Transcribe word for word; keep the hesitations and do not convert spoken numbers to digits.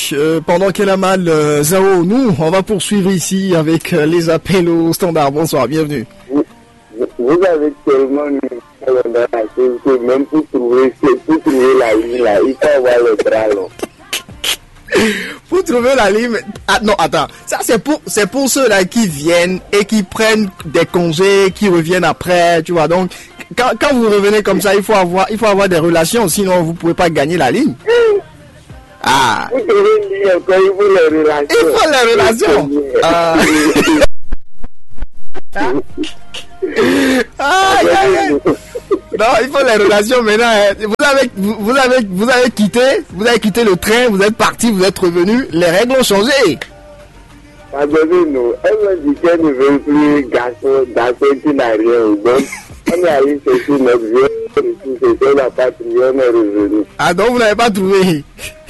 euh, pendant qu'elle a mal euh, Zao, nous, on va poursuivre ici avec euh, les appels au standard. Bonsoir, bienvenue. Vous, vous avez tellement mis dans la chose que même pour trouver, pour trouver la ligne là, il faut avoir le bras long. Pour trouver la ligne... Ah, non, attends. Ça, c'est pour, c'est pour ceux-là qui viennent et qui prennent des congés, qui reviennent après, tu vois. Donc, quand, quand vous revenez comme ça, il faut avoir, il faut avoir des relations, sinon vous pouvez pas gagner la ligne. Ah. Vous trouvez une ligne encore, il faut les relations. Il faut les relations. Ah. Ah, non, il faut les relations maintenant. Vous avez, vous, vous avez, vous avez quitté, vous avez quitté le train, vous êtes parti, vous êtes revenu. Les règles ont changé. Pardonnez-nous, elle m'a dit qu'elle ne veut plus garçon, garçon qui n'a rien. Donc, on est allé chercher notre vieux, c'est ça la patrie, on est revenu. Ah donc vous n'avez pas trouvé.